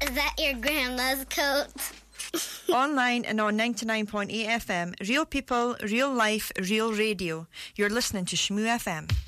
is that your grandma's coat? Online and on 99.8 FM. Real people, real life, real radio. You're listening to Shmoo FM.